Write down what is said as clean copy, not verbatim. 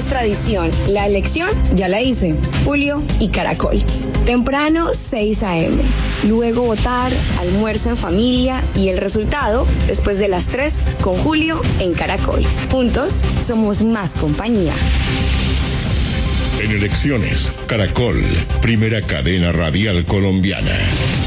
es tradición. La elección ya la hice. Julio y Caracol. Temprano 6 a.m. Luego votar, almuerzo en familia y el resultado después de las 3 con Julio en Caracol. Juntos somos más compañía. En elecciones, Caracol, primera cadena radial colombiana.